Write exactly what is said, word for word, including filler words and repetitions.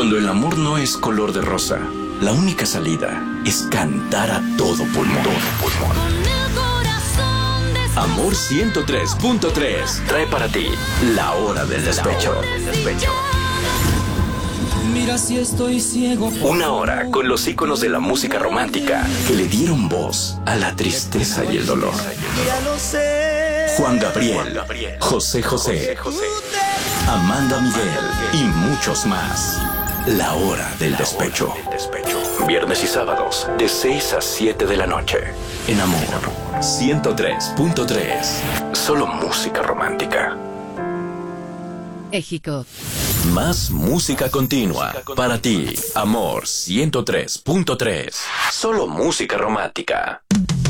Cuando el amor no es color de rosa, la única salida es cantar a todo pulmón. Todo pulmón. Amor ciento tres punto tres trae para ti La Hora del Despecho. Mira si estoy ciego. Una hora con los íconos de la música romántica que le dieron voz a la tristeza y el dolor. Juan Gabriel, José José, Amanda Miguel y muchos más. La Hora del Despecho. Viernes y sábados de seis a siete de la noche. En Amor ciento tres punto tres. Solo música romántica. México. Más música continua para ti. Amor ciento tres punto tres. Solo música romántica.